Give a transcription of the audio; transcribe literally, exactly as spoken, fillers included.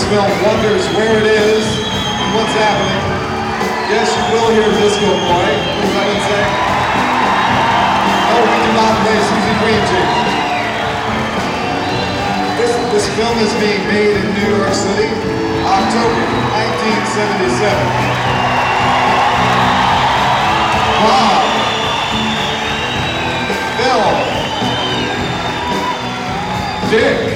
film wonders where it is and what's happening, yes, you will hear Disco Boy. What does that one say? No, we do not play Susie Green Jeans. This, this film is being made in New York City, October nineteen seventy-seven. Wow. Film. Dick.